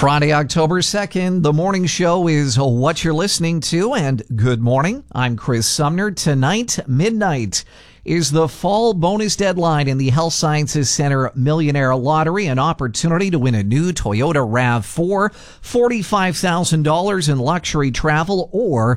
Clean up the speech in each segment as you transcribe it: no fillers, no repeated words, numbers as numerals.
Friday, October 2nd, the morning show is what you're listening to, and good morning. I'm Chris Sumner. Tonight, midnight, is the fall bonus deadline in the Health Sciences Center Millionaire Lottery, an opportunity to win a new Toyota RAV4, $45,000 in luxury travel, or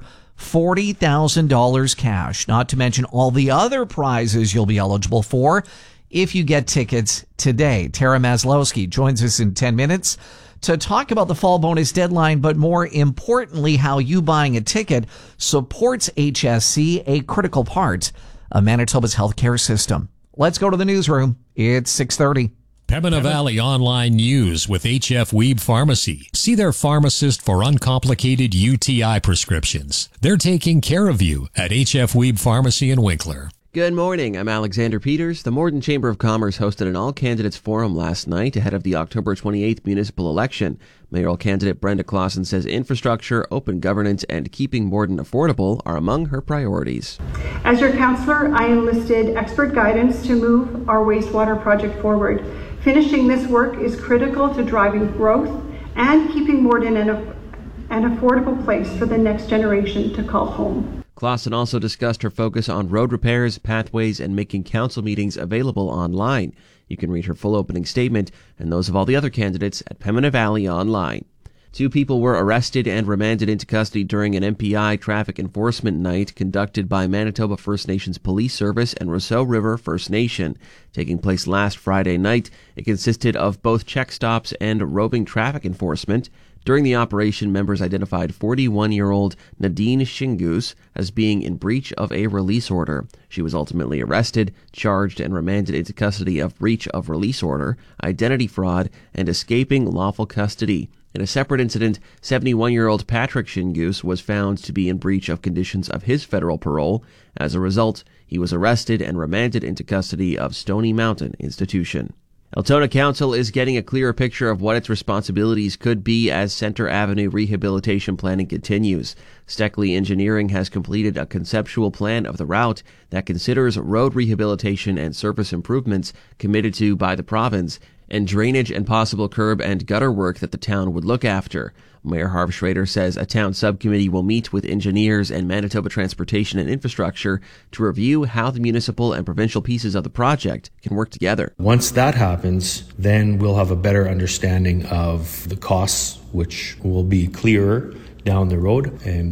$40,000 cash, not to mention all the other prizes you'll be eligible for if you get tickets today. Tara Maslowski joins us in 10 minutes to talk about the fall bonus deadline, but more importantly, how you buying a ticket supports HSC, a critical part of Manitoba's healthcare system. Let's go to the newsroom. It's 6:30. Pembina Valley Online News with HF Weeb Pharmacy. See their pharmacist for uncomplicated UTI prescriptions. They're taking care of you at HF Weeb Pharmacy in Winkler. Good morning. I'm Alexander Peters. The Morden Chamber of Commerce hosted an all-candidates forum last night ahead of the October 28th municipal election. Mayoral candidate Brenda Clausen says infrastructure, open governance, and keeping Morden affordable are among her priorities. As your councillor, I enlisted expert guidance to move our wastewater project forward. Finishing this work is critical to driving growth and keeping Morden an affordable place for the next generation to call home. Clausen also discussed her focus on road repairs, pathways, and making council meetings available online. You can read her full opening statement and those of all the other candidates at Pembina Valley Online. 2 people were arrested and remanded into custody during an MPI traffic enforcement night conducted by Manitoba First Nations Police Service and Rousseau River First Nation. Taking place last Friday night, it consisted of both check stops and roving traffic enforcement. During the operation, members identified 41-year-old Nadine Shingus as being in breach of a release order. She was ultimately arrested, charged, and remanded into custody of breach of release order, identity fraud, and escaping lawful custody. In a separate incident, 71-year-old Patrick Shingus was found to be in breach of conditions of his federal parole. As a result, he was arrested and remanded into custody of Stony Mountain Institution. Altona Council is getting a clearer picture of what its responsibilities could be as Centre Avenue rehabilitation planning continues. Steckley Engineering has completed a conceptual plan of the route that considers road rehabilitation and surface improvements committed to by the province, and drainage and possible curb and gutter work that the town would look after. Mayor Harv Schrader says a town subcommittee will meet with engineers and Manitoba Transportation and Infrastructure to review how the municipal and provincial pieces of the project can work together. Once that happens, then we'll have a better understanding of the costs, which will be clearer down the road, and